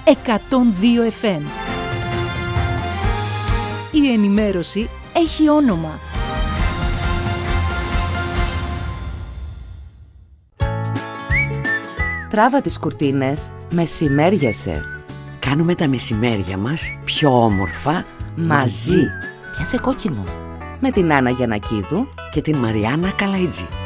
102 FM. Η ενημέρωση έχει όνομα. Τράβα τις κουρτίνες, μεσημέριασε. Κάνουμε τα μεσημέρια μας πιο όμορφα μαζί. Πιάσε κόκκινο. Με την Άννα Γιαννακίδου και την Μαριάννα Καλαϊτζή.